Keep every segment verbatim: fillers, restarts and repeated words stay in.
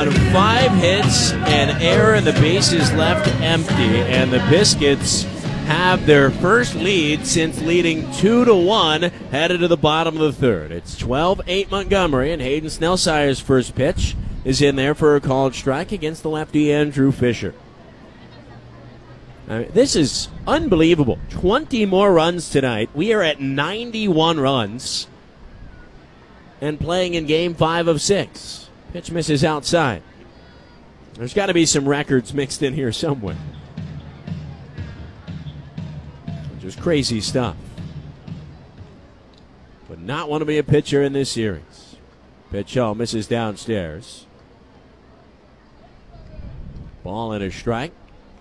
with five hits, an error, and the bases left empty. And the Biscuits have their first lead since leading two to one headed to the bottom of the third. It's twelve eight Montgomery, and Hayden Snellsire's first pitch is in there for a called strike against the lefty Andrew Fisher. I mean, this is unbelievable. twenty more runs tonight. We are at ninety-one runs and playing in game five of six. Pitch misses outside. There's got to be some records mixed in here somewhere. Just crazy stuff. Would not want to be a pitcher in this series. Pitch oh, misses downstairs. Ball and a strike.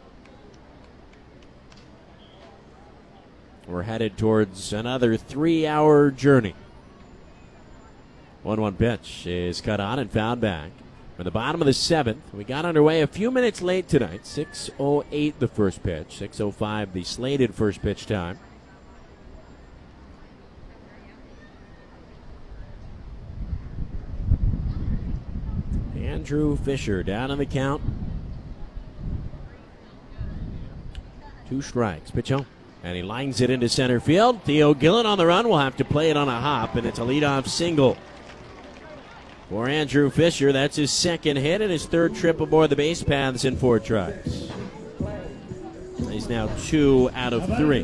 We're headed towards another three-hour journey. one one pitch is cut on and fouled back. For the bottom of the seventh, we got underway a few minutes late tonight. six oh eight the first pitch. six oh five the slated first pitch time. Andrew Fisher down on the count. Two strikes. Pitch home. And he lines it into center field. Theo Gillen on the run will have to play it on a hop, and it's a leadoff single for Andrew Fisher. That's his second hit and his third trip aboard the base paths in four tries. He's now two out of three.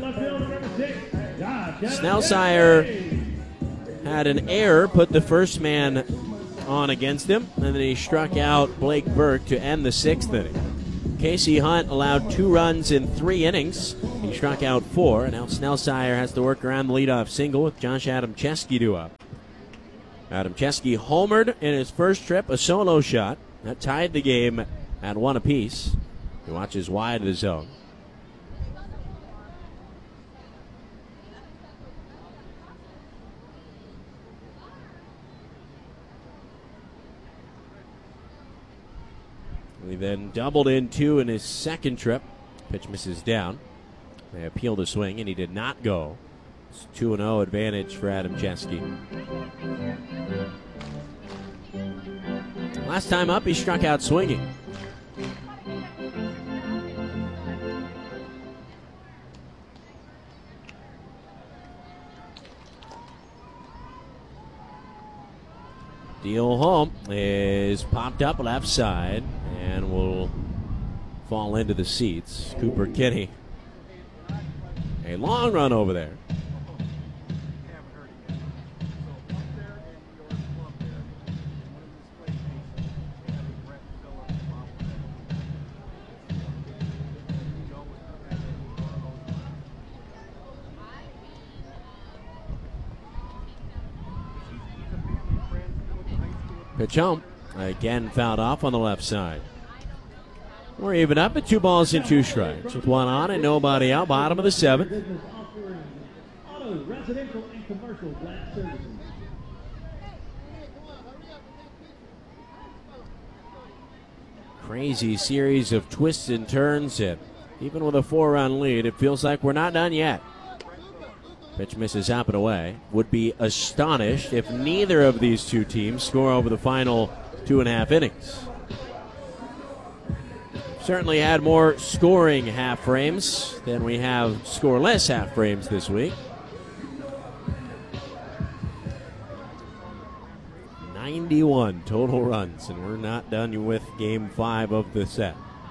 Snellsire had an error, put the first man on against him, and then he struck out Blake Burke to end the sixth inning. Casey Hunt allowed two runs in three innings. He struck out four, and now Snellsire has to work around the leadoff single with Josh Adamczewski due up. Adamczewski homered in his first trip, a solo shot. That tied the game at one apiece. He watches wide of the zone. He then doubled in two in his second trip. Pitch misses down. They appeal the swing, and he did not go. It's two and oh advantage for Adamczewski. Last time up, he struck out swinging. Deal home is popped up left side and will fall into the seats. Cooper Kinney. A long run over there. Pitch home. Again fouled off on the left side. We're even up at two balls and two strikes. With one on and nobody out. Bottom of the seventh. Crazy series of twists and turns. And even with a four-run lead, it feels like we're not done yet. Pitch misses up and away. Would be astonished if neither of these two teams score over the final two and a half innings. Certainly had more scoring half frames than we have scoreless half frames this week. ninety-one total runs, and we're not done with game five of the set.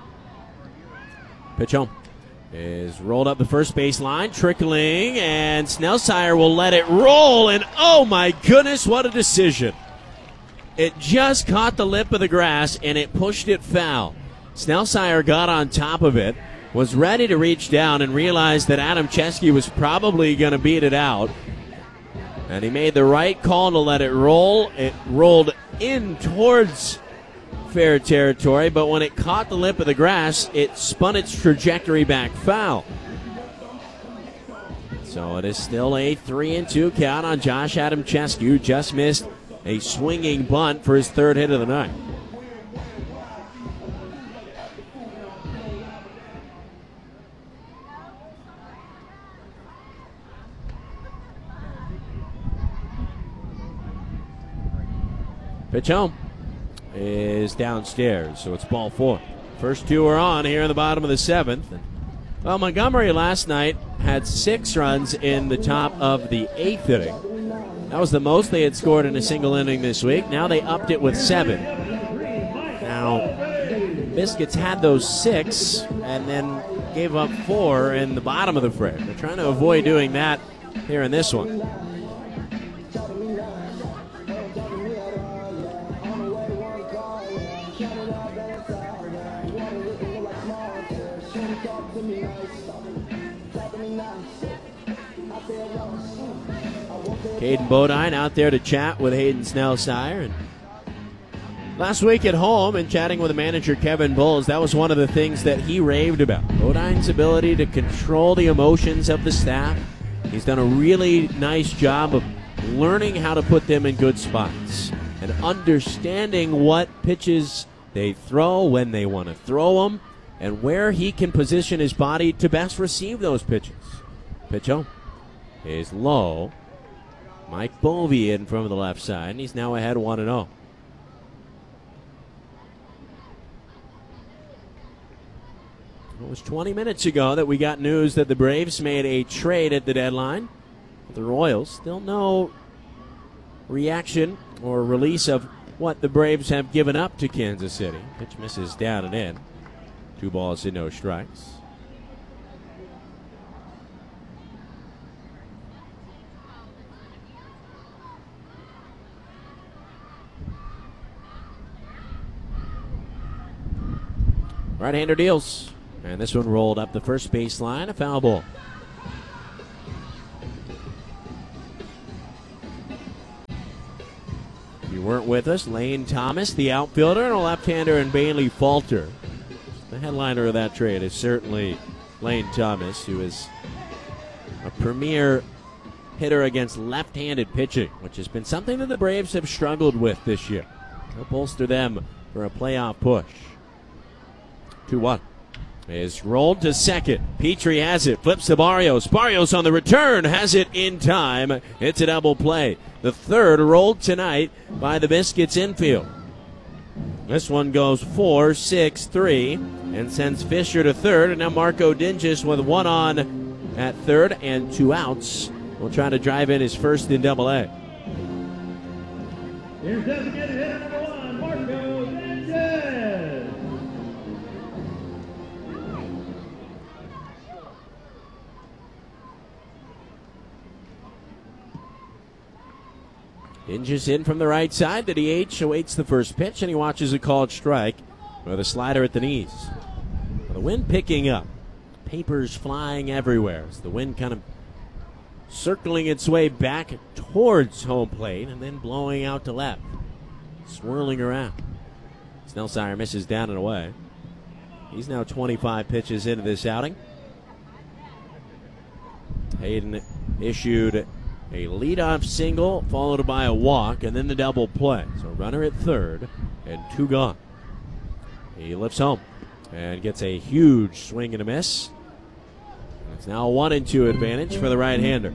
Pitch home is rolled up the first base line, trickling, and Snellsire will let it roll, and oh my goodness, what a decision. It just caught the lip of the grass, and it pushed it foul. Snellsire got on top of it, was ready to reach down, and realized that Adamczewski was probably going to beat it out. And he made the right call to let it roll. It rolled in towards fair territory, but when it caught the lip of the grass, it spun its trajectory back foul. So it is still a three and two count on Josh Adamczewski, who just missed a swinging bunt for his third hit of the night. Pitch home. is downstairs, so it's ball four. First two are on here in the bottom of the seventh. Well, Montgomery last night had six runs in the top of the eighth inning. That was the most they had scored in a single inning this week. Now they upped it with seven. Now, Biscuits had those six and then gave up four in the bottom of the frame. They're trying to avoid doing that here in this one. Caden Bodine out there to chat with Hayden Snellsire. And last week at home and chatting with the manager Kevin Bowles, that was one of the things that he raved about. Bodine's ability to control the emotions of the staff. He's done a really nice job of learning how to put them in good spots and understanding what pitches they throw, when they want to throw them, and where he can position his body to best receive those pitches. Pitch home is low. Mike Bovee in from the left side, and he's now ahead one and oh. It was twenty minutes ago that we got news that the Braves made a trade at the deadline. The Royals, still no reaction or release of what the Braves have given up to Kansas City. Pitch misses down and in. Two balls and no strikes. Right-hander deals. And this one rolled up the first baseline, a foul ball. If you weren't with us, Lane Thomas, the outfielder, and a left-hander in Bailey Falter. The headliner of that trade is certainly Lane Thomas, who is a premier hitter against left-handed pitching, which has been something that the Braves have struggled with this year. They'll bolster them for a playoff push. two one. Is rolled to second. Petrie has it. Flips to Barrios. Barrios on the return. Has it in time. It's a double play. The third rolled tonight by the Biscuits infield. This one goes four six three and sends Fisher to third. And now Marco Dinges with one on at third and two outs will try to drive in his first in double A. Here's designated hitter number one, Marco Dinges. Dinges in from the right side. The D H awaits the first pitch, and he watches a called strike with a slider at the knees. The wind picking up. Papers flying everywhere. As the wind kind of circling its way back towards home plate and then blowing out to left. Swirling around. Snellsire misses down and away. He's now twenty-five pitches into this outing. Hayden issued a leadoff single followed by a walk and then the double play. So runner at third and two gone. He lifts home and gets a huge swing and a miss. It's now a one and two advantage for the right-hander.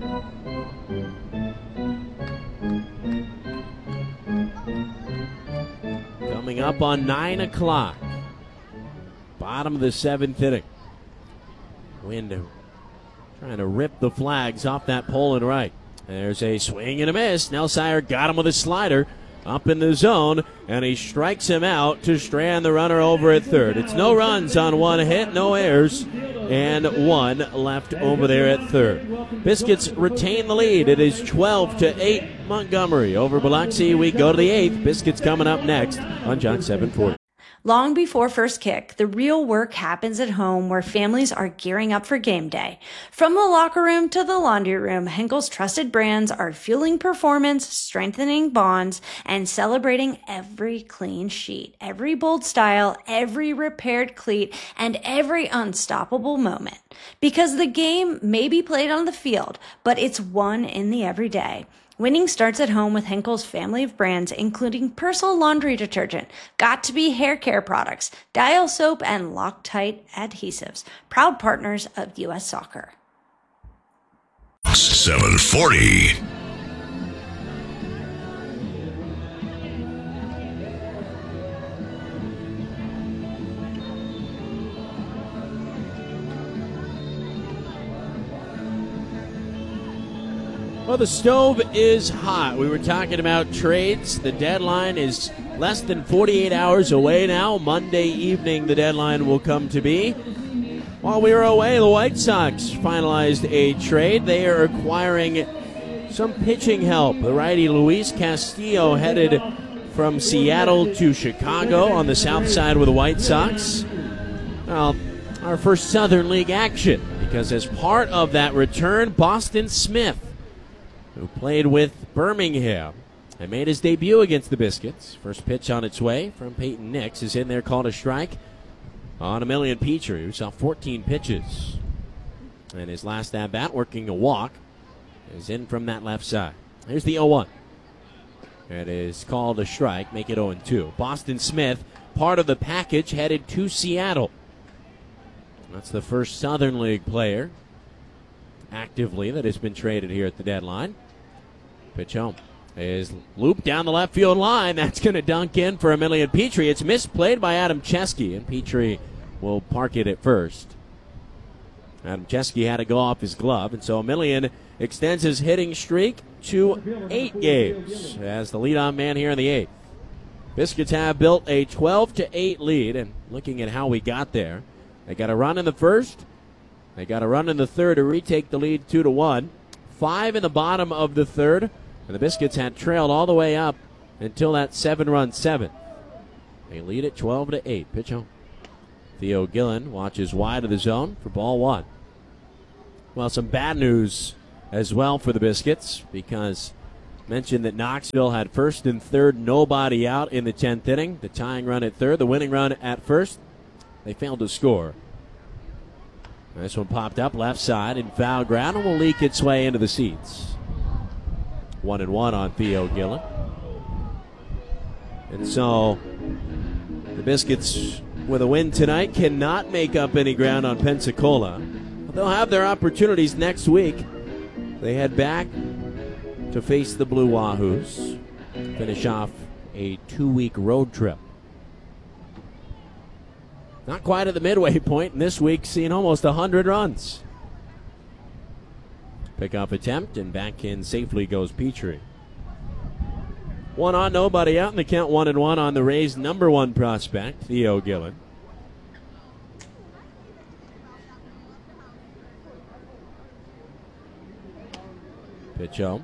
Coming up on nine o'clock. Bottom of the seventh inning. Wind trying to rip the flags off that pole and right. There's a swing and a miss. Snellsire got him with a slider up in the zone, and he strikes him out to strand the runner over at third. It's no runs on one hit, no errors, and one left over there at third. Biscuits retain the lead. It is twelve to eight Montgomery over Biloxi. We go to the eighth. Biscuits coming up next on John seven forty. Long before first kick, the real work happens at home where families are gearing up for game day. From the locker room to the laundry room, Henkel's trusted brands are fueling performance, strengthening bonds, and celebrating every clean sheet, every bold style, every repaired cleat, and every unstoppable moment. Because the game may be played on the field, but it's won in the everyday. Winning starts at home with Henkel's family of brands, including Persil laundry detergent, Got2b hair care products, Dial soap, and Loctite adhesives. Proud partners of U S Soccer. seven forty. Well, the stove is hot. We were talking about trades. The deadline is less than forty-eight hours away now. Monday evening, the deadline will come to be. While we were away, the White Sox finalized a trade. They are acquiring some pitching help. The righty Luis Castillo headed from Seattle to Chicago on the south side with the White Sox. Well, our first Southern League action, because as part of that return, Boston Smith, who played with Birmingham and made his debut against the Biscuits. First pitch on its way from Peyton Nix is in there, called a strike on Emilian Petrie, who saw fourteen pitches. And his last at-bat, working a walk, is in from that left side. Here's the oh one. It is called a strike, make it oh two. Boston Smith, part of the package, headed to Seattle. That's the first Southern League player actively that has been traded here at the deadline. Pitch home is looped down the left field line. That's going to dunk in for Emilian Petrie. It's misplayed by Adam Chesky, and Petrie will park it at first. Adam Chesky had to go off his glove, and so Emilian extends his hitting streak to eight games as the leadoff man here in the eighth. Biscuits have built a twelve to eight lead, and looking at how we got there, they got a run in the first. They got a run in the third to retake the lead two to one. Five in the bottom of the third, and the Biscuits had trailed all the way up until that seven-run seventh. They lead at twelve to eight. Pitch home. Theo Gillen watches wide of the zone for ball one. Well, some bad news as well for the Biscuits, because mentioned that Knoxville had first and third, nobody out in the tenth inning. The tying run at third, the winning run at first. They failed to score. This one popped up left side in foul ground and will leak its way into the seats. One and one on Theo Gillen. And so the Biscuits, with a win tonight, cannot make up any ground on Pensacola. They'll have their opportunities next week. They head back to face the Blue Wahoos, finish off a two-week road trip. Not quite at the midway point, and this week seeing almost one hundred runs. Pickoff attempt, and back in safely goes Petrie. One on, nobody out, and the count one and one on the Rays' number one prospect, Theo Gillen. Pitch home.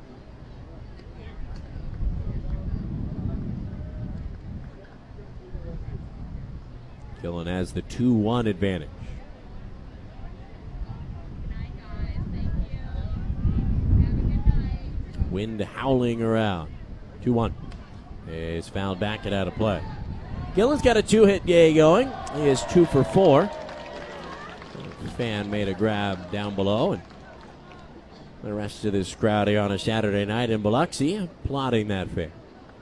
Gillen has the two one advantage. Wind howling around. two one. Is fouled back and out of play. Gillen's got a two-hit day going. He is two for four. The fan made a grab down below, and the rest of this crowd here on a Saturday night in Biloxi applauding that fan.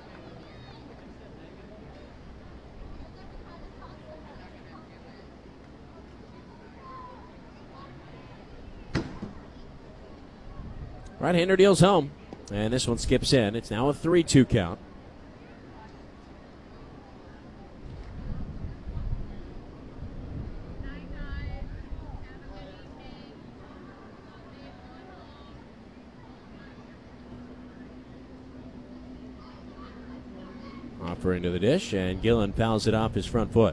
Right-hander deals home, and this one skips in. It's now a three two count. Offering to the dish, and Gillen fouls it off his front foot.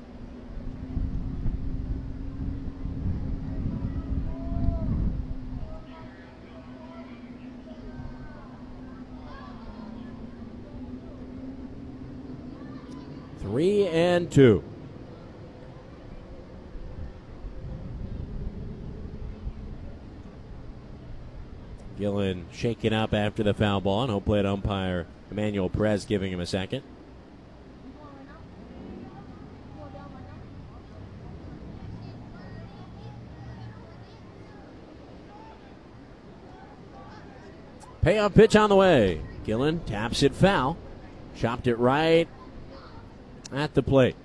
Three and two. Gillen shaken up after the foul ball, and home plate umpire Emmanuel Perez giving him a second. Payoff pitch on the way. Gillen taps it foul. Chopped it right at the plate.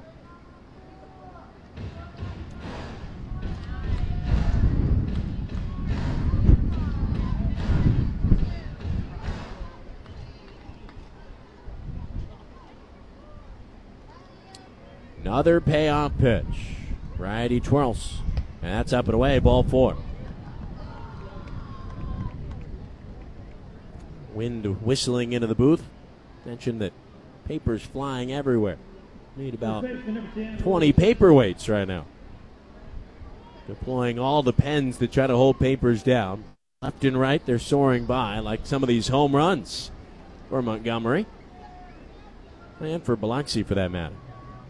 Another payoff pitch. Righty twirls. And that's up and away, ball four. Wind whistling into the booth. Mentioned that paper's flying everywhere. Need about twenty paperweights right now. Deploying all the pens to try to hold papers down. Left and right, they're soaring by like some of these home runs for Montgomery. And for Biloxi, for that matter.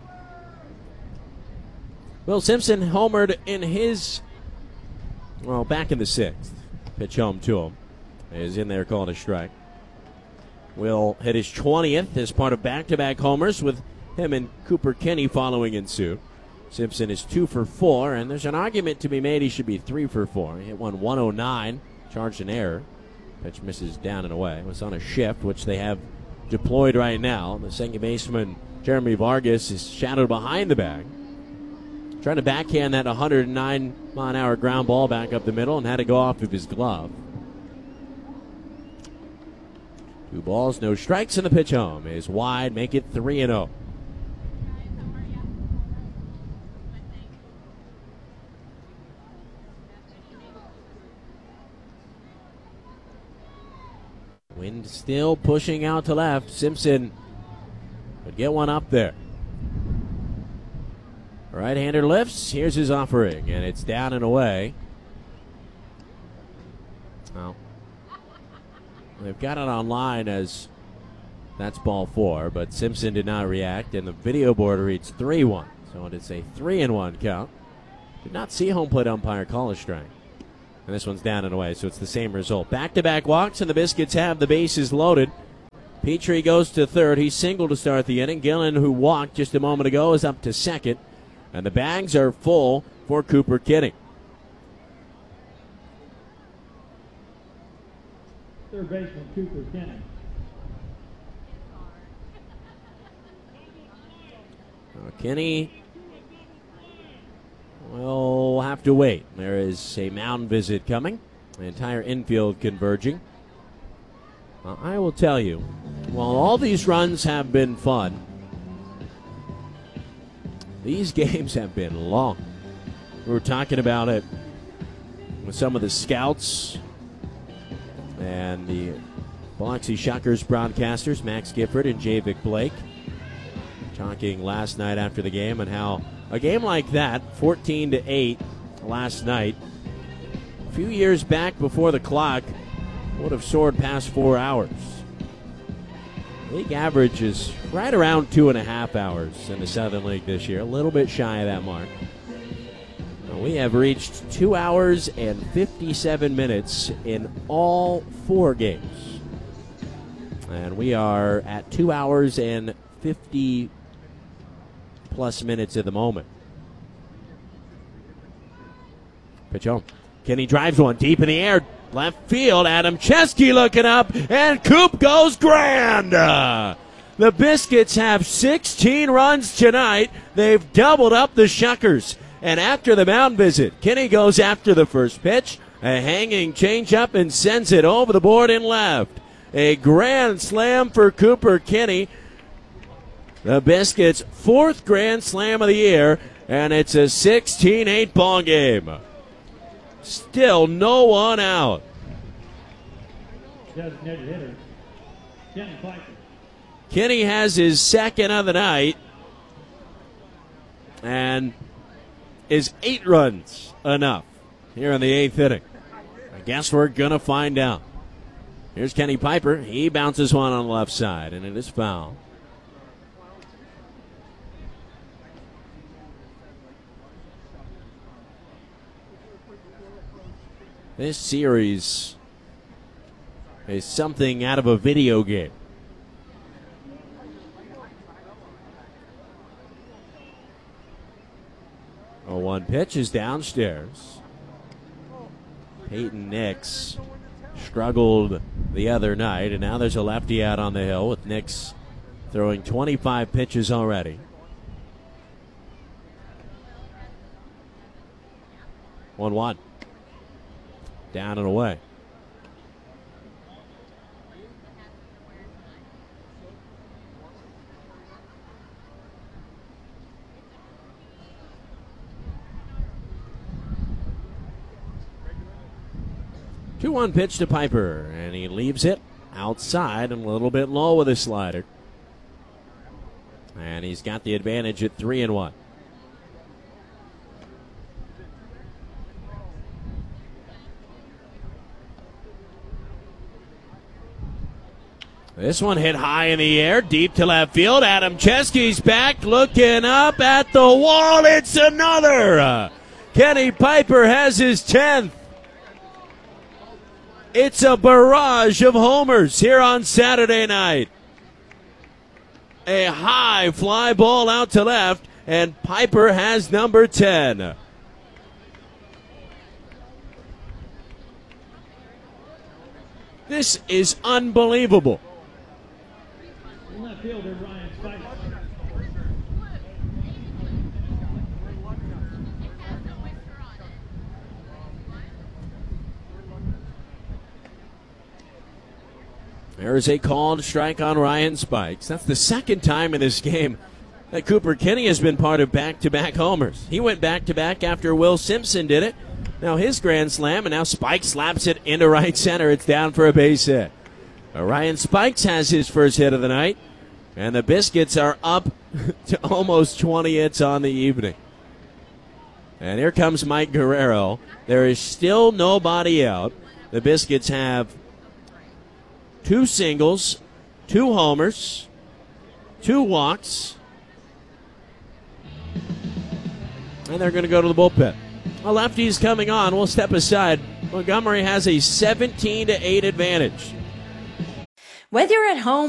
Will Simpson homered in his, well, back in the sixth. Pitch home to him. Is in there calling a strike. Will hit his twentieth as part of back-to-back homers with him and Cooper Kinney following in suit. Simpson is two for four, and there's an argument to be made he should be three for four. He hit one one oh nine, charged an error. Pitch misses down and away. It was on a shift, which they have deployed right now. The second baseman, Jeremy Vargas, is shadowed behind the bag. Trying to backhand that one hundred nine mile an hour ground ball back up the middle and had to go off of his glove. Two balls, no strikes, and the pitch home is wide. Make it three and oh. Wind still pushing out to left. Simpson would get one up there. Right-hander lifts. Here's his offering, and it's down and away. Well, they've got it online as that's ball four, but Simpson did not react, and the video board reads three one. So it is a three and one count. Did not see home plate umpire call a strike. And this one's down and away, so it's the same result. Back-to-back walks, and the Biscuits have the bases loaded. Petrie goes to third. He's single to start the inning. Gillen, who walked just a moment ago, is up to second. And the bags are full for Cooper Kinney. Third baseman Cooper Kinney. Uh, Kinney will have to wait. There is a mound visit coming. The entire infield converging. Uh, I will tell you, while all these runs have been fun, these games have been long. We were talking about it with some of the scouts and the Biloxi Shockers broadcasters, Max Gifford and Javik Blake, talking last night after the game and how a game like that, fourteen to eight last night, a few years back before the clock, would have soared past four hours. League average is right around two and a half hours in the Southern League this year, a little bit shy of that mark. We have reached two hours and fifty-seven minutes in all four games. And we are at two hours and fifty plus minutes at the moment. Pitch home. Kenny drives one deep in the air. Left field, Adam Chesky looking up, and Coop goes grand. Uh, the Biscuits have sixteen runs tonight. They've doubled up the Shuckers. And after the mound visit, Kenny goes after the first pitch, a hanging changeup, and sends it over the board and left. A grand slam for Cooper Kinney. The Biscuits' fourth grand slam of the year, and it's a sixteen eight ball game. Still no one out. Designated hitter, Kenny Piper. Kenny has his second of the night, and is eight runs enough here in the eighth inning? I guess we're going to find out. Here's Kenny Piper. He bounces one on the left side, and it is foul. This series is something out of a video game. oh one pitch is downstairs. Peyton Nix struggled the other night, and now there's a lefty out on the hill with Nix throwing twenty-five pitches already. one one. Down and away. two one pitch to Piper, and he leaves it outside and a little bit low with a slider. And he's got the advantage at three and one. This one hit high in the air, deep to left field. Adam Chesky's back, looking up at the wall. It's another. Uh, Kenny Piper has his tenth. It's a barrage of homers here on Saturday night. A high fly ball out to left, and Piper has number ten. This is unbelievable. Left fielder Ryan Spikes. There's a called strike on Ryan Spikes. That's the second time in this game that Cooper Kinney has been part of back-to-back homers. He went back-to-back after Will Simpson did it. Now his grand slam, and now Spikes slaps it into right center. It's down for a base hit. Uh, Ryan Spikes has his first hit of the night, and the Biscuits are up to almost twenty hits on the evening. And here comes Mike Guerrero. There is still nobody out. The Biscuits have two singles, two homers, two walks, and they're going to go to the bullpen. A lefty's coming on. We'll step aside. Montgomery has a seventeen to eight advantage. Whether you're at home